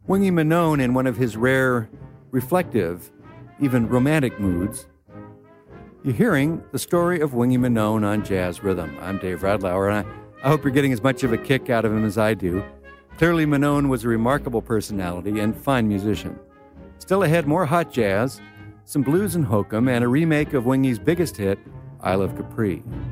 Wingy Manone in one of his rare, reflective, even romantic moods. You're hearing the story of Wingy Manone on Jazz Rhythm. I'm Dave Radlauer, and I hope you're getting as much of a kick out of him as I do. Clearly, Manone was a remarkable personality and fine musician. Still ahead, more hot jazz, some blues and hokum, and a remake of Wingy's biggest hit, Isle of Capri.